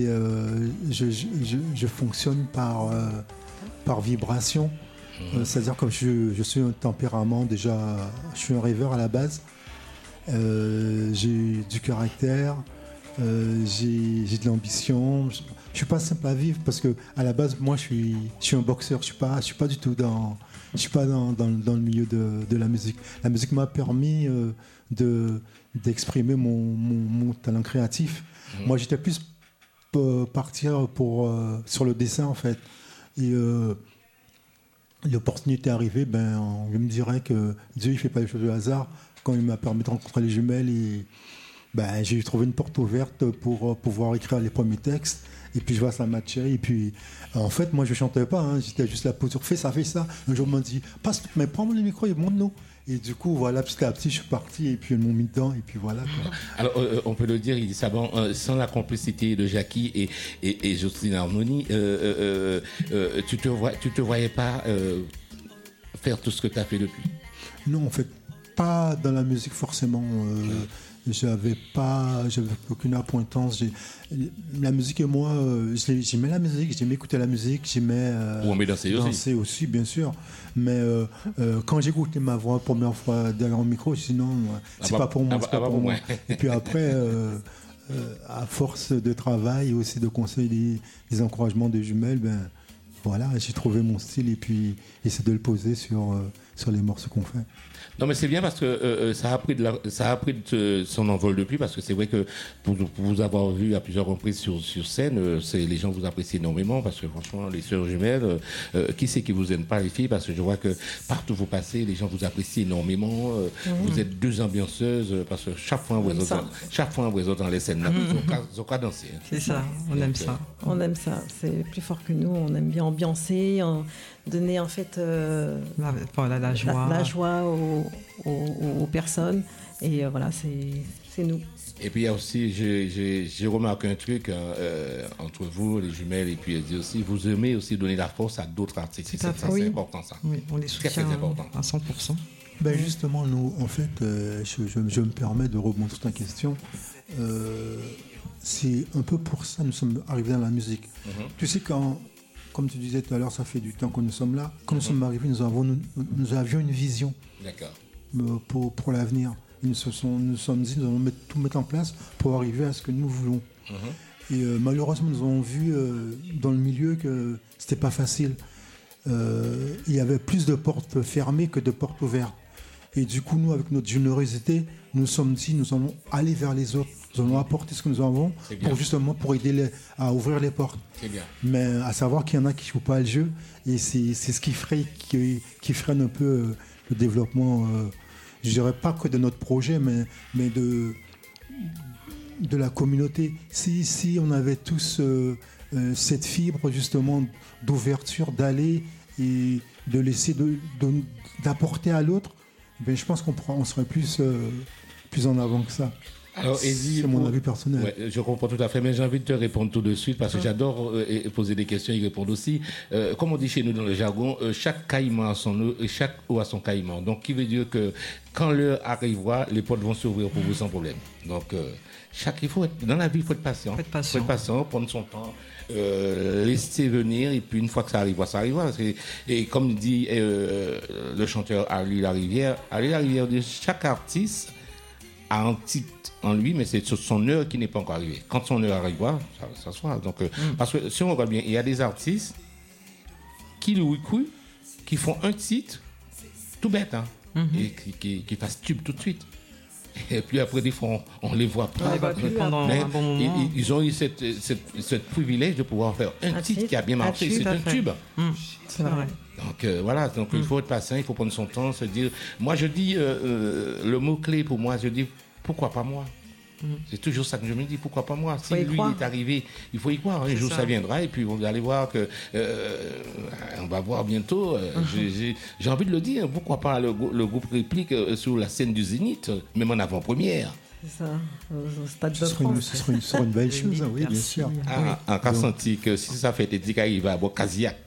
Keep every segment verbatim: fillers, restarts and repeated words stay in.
Et, euh, je, je, je fonctionne par, euh, par vibration. Mmh. Euh, c'est-à-dire que je, je suis un tempérament déjà, je suis un rêveur à la base. Euh, j'ai du caractère, euh, j'ai, j'ai de l'ambition. Je, je suis pas simple à vivre parce que à la base, moi, je suis, je suis un boxeur. Je suis pas, je suis pas du tout dans, je suis pas dans, dans, dans le milieu de, de la musique. La musique m'a permis euh, de, d'exprimer mon, mon, mon talent créatif. Mmh. Moi, j'étais plus pour partir pour euh, sur le dessin en fait. Et euh, l'opportunité est arrivée. Ben, je me dirais que Dieu, il fait pas les choses au hasard. Quand il m'a permis de rencontrer les jumelles, et, ben, j'ai trouvé une porte ouverte pour pouvoir écrire les premiers textes. Et puis je vois ça matchait. Et puis, en fait, moi, je chantais pas. Hein, j'étais juste là pour dire, fais ça, fais ça. Un jour, on m'a dit, passe, mais prends-moi le micro et monte-nous. Et du coup, voilà, petit à petit, je suis parti. Et puis, ils m'ont mis dedans. Et puis voilà. Quoi. Alors, euh, on peut le dire, il dit ça, bon, euh, sans la complicité de Jackie et, et, et Jocelyne Harmonie, euh, euh, euh, tu te vois, tu te voyais pas euh, faire tout ce que tu as fait depuis? Non, en fait, pas dans la musique forcément. Euh, mmh. J'avais pas, j'avais aucune appointance. J'ai, la musique et moi, euh, j'aimais la musique, j'aimais écouter la musique, j'aimais euh, Ou on met danser, danser aussi. aussi, bien sûr. Mais euh, euh, quand j'ai écouté ma voix la première fois derrière le micro, je me suis dit non, c'est ah pas bah, pour moi, c'est ah pas bah, pour moi. moi. Et puis après, euh, euh, à force de travail et aussi de conseils, des, des encouragements des jumelles, ben voilà, j'ai trouvé mon style et puis essayer de le poser sur euh, sur les morceaux qu'on fait. Non, mais c'est bien parce que euh, ça a pris, de la, ça a pris de son envol depuis, parce que c'est vrai que pour, pour vous avoir vu à plusieurs reprises sur, sur scène, euh, c'est, les gens vous apprécient énormément, parce que franchement, les sœurs jumelles, euh, qui c'est qui vous aime pas, les filles? Parce que je vois que partout où vous passez, les gens vous apprécient énormément. Euh, mmh. Vous êtes deux ambianceuses, parce que chaque fois, vous êtes dans, chaque fois, vous êtes dans les scènes, là, mmh. vous avez danser. Hein. C'est ça, on Donc, aime ça. Euh, on aime ça, c'est plus fort que nous, on aime bien ambiancer, en, donner en fait euh, la, voilà, la joie, la, la joie aux, aux, aux personnes, et euh, voilà, c'est, c'est nous. Et puis il y a aussi, j'ai, j'ai, j'ai remarqué un truc euh, entre vous, les jumelles, et puis aussi, vous aimez aussi donner la force à d'autres artistes. C'est, ça, oui. c'est important ça. Oui, on les soutient très, très important. À cent pour cent. Ben justement, nous, en fait, euh, je, je, je me permets de rebondir sur ta question. Euh, c'est un peu pour ça que nous sommes arrivés dans la musique. Mm-hmm. Tu sais, quand, comme tu disais tout à l'heure, ça fait du temps que nous sommes là. Quand mm-hmm. nous sommes arrivés, nous, avons, nous, nous avions une vision. D'accord. Euh, pour, pour l'avenir. Nous se sont, nous sommes dit, nous allons mettre, tout mettre en place pour arriver à ce que nous voulons. Mm-hmm. Et euh, malheureusement, nous avons vu euh, dans le milieu que c'était pas facile. Euh, il y avait plus de portes fermées que de portes ouvertes. Et du coup, nous, avec notre générosité, nous nous sommes dit, nous allons aller vers les autres. Nous allons apporter ce que nous avons pour justement pour aider les, à ouvrir les portes. C'est bien. Mais à savoir qu'il y en a qui ne jouent pas le jeu. Et c'est, c'est ce qui freine, qui, qui freine un peu euh, le développement, euh, je ne dirais pas que de notre projet, mais, mais de, de la communauté. Si, si on avait tous euh, euh, cette fibre justement d'ouverture, d'aller et de laisser, de, de, d'apporter à l'autre, ben, je pense qu'on pourra, on serait plus, euh, plus en avant que ça. Alors, Eddie, c'est mon avis personnel. Ouais, je comprends tout à fait, mais j'ai envie de te répondre tout de suite parce que j'adore euh, poser des questions et y répondre aussi. Euh, comme on dit chez nous dans le jargon, euh, chaque caïman a son eau et chaque eau a son caïman. Donc, qui veut dire que quand l'heure arrivera, les portes vont s'ouvrir pour vous sans problème. Donc, euh, chaque, il faut être, dans la vie, il faut être patient. Il faut être patient. Il faut être patient, prendre son temps. Euh, laisser venir, et puis une fois que ça arrivera, ça arrivera. Et, et comme dit euh, le chanteur Ali Larivière, Ali Larivière dit chaque artiste a un titre en lui, mais c'est son heure qui n'est pas encore arrivée. Quand son heure arrivera, ça, ça sera. Donc, euh, mm. Parce que si on regarde bien, il y a des artistes qui louent qui font un titre tout bête, hein, mm-hmm. et qui, qui, qui fassent tube tout de suite. Et puis après, des fois, on, on les voit pas. Ah, plus, pendant un bon moment. Ils, ils ont eu cette, cette, cette privilège de pouvoir faire un, un titre qui a bien marché. C'est un tube. Mmh, c'est vrai. Donc euh, voilà, donc mmh. il faut être patient, il faut prendre son temps, se dire. Moi, je dis euh, euh, le mot clé pour moi, je dis pourquoi pas moi. Mmh. C'est toujours ça que je me dis, pourquoi pas moi. Si lui il est arrivé, il faut y croire. Un c'est jour ça. ça viendra et puis vous allez voir que euh, on va voir bientôt. Euh, mmh. j'ai, j'ai, j'ai envie de le dire. Pourquoi pas le, le groupe Réplique euh, sur la scène du Zénith, même en avant-première. C'est ça, au stade ce de France. Une, ce serait une, une belle chose, oui, bien sûr. Ah, oui. En cas senti que si ça fait des dix il va à Bocaziac.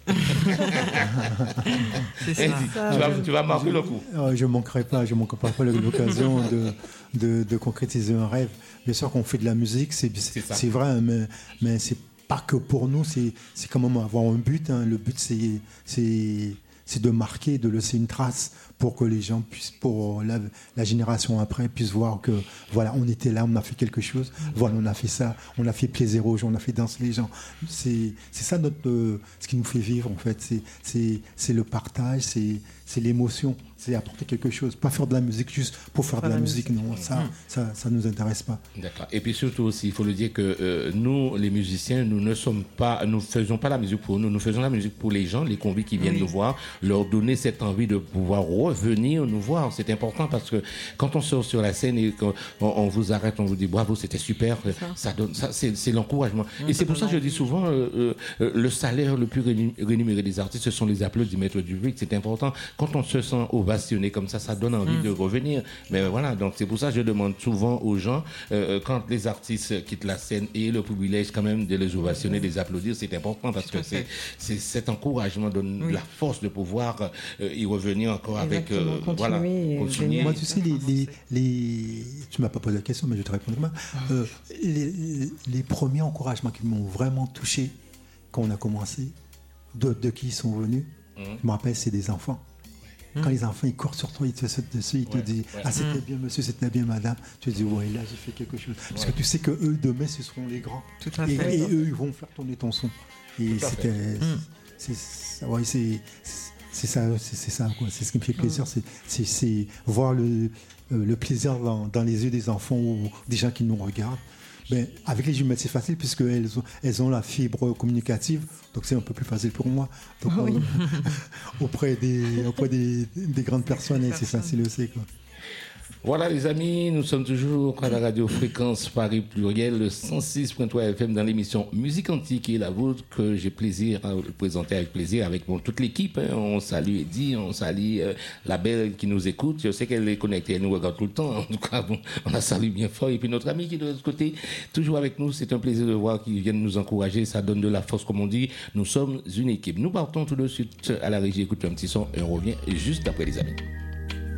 C'est ça. ça. Tu, vas, tu vas marquer le coup. Je ne manquerai pas, je manquerai pas l'occasion de, de, de concrétiser un rêve. Bien sûr qu'on fait de la musique, c'est, c'est, c'est vrai, mais, mais c'est pas que pour nous, c'est, c'est quand même avoir un but. Hein. Le but, c'est, c'est, c'est de marquer, de laisser une trace pour que les gens puissent, pour la, la génération après, puissent voir que voilà, on était là, on a fait quelque chose, voilà, on a fait ça, on a fait plaisir aux gens, on a fait danser les gens. C'est, c'est ça notre, euh, ce qui nous fait vivre en fait. C'est, c'est, c'est le partage, c'est, c'est l'émotion, c'est apporter quelque chose. Pas faire de la musique juste pour faire de la, la musique, musique, non, ça, ça, ça nous intéresse pas. D'accord. Et puis surtout aussi, il faut le dire que euh, nous, les musiciens, nous ne sommes pas, nous faisons pas la musique pour nous, nous faisons la musique pour les gens, les convives qui viennent oui. nous voir, leur donner cette envie de pouvoir revenir nous voir. C'est important parce que quand on sort sur la scène et qu'on on vous arrête, on vous dit bravo, c'était super, ça, ça donne, ça, c'est, c'est l'encouragement. Mmh, et c'est pour ça que je dis souvent, euh, euh, le salaire le plus rémunéré des artistes, ce sont les applaudissements du public. C'est important. Quand on se sent ovationné comme ça, ça donne envie mmh. de revenir. Mais voilà, donc c'est pour ça que je demande souvent aux gens, euh, quand les artistes quittent la scène et le privilège quand même de les ovationner, de les applaudir, c'est important parce que c'est, c'est cet encouragement donne oui. la force de pouvoir euh, y revenir encore avec euh, voilà, continuer. Moi, tu sais, les, les, les... tu m'as pas posé la question, mais je te répondrai moi. Euh, les, les premiers encouragements qui m'ont vraiment touché quand on a commencé, de, de qui ils sont venus, mmh. je me rappelle, c'est des enfants. Mmh. Quand les enfants ils courent sur toi, ils te sautent dessus, ils ouais, te disent ouais. ah c'était mmh. bien monsieur, c'était bien madame. Tu te dis ouais là j'ai fait quelque chose. Parce ouais. que tu sais que eux demain ce seront les grands. Tout à et, fait. Et eux ils vont faire tourner ton son. Et Tout c'était, mmh. c'est, c'est, ouais, c'est, c'est ça, c'est, c'est ça quoi. C'est ce qui me fait plaisir, mmh. c'est, c'est, c'est voir le, euh, le plaisir dans, dans les yeux des enfants ou des gens qui nous regardent. Ben, avec les jumelles, c'est facile puisqu'elles ont, elles ont la fibre communicative, donc c'est un peu plus facile pour moi. Donc, oh oui. on, auprès des, auprès des, des grandes personnes, c'est facile aussi, quoi. Voilà les amis, nous sommes toujours à la radio Fréquence Paris Pluriel, le cent six point trois F M dans l'émission Musique Antique et la vôtre que j'ai plaisir à vous présenter avec plaisir avec bon, toute l'équipe. Hein. On salue Eddie, on salue euh, la belle qui nous écoute. Je sais qu'elle est connectée, elle nous regarde tout le temps. En tout cas, bon, on la salue bien fort. Et puis notre ami qui est de l'autre côté, toujours avec nous. C'est un plaisir de voir qu'ils viennent nous encourager. Ça donne de la force, comme on dit. Nous sommes une équipe. Nous partons tout de suite à la régie. Écoute un petit son et on revient juste après les amis.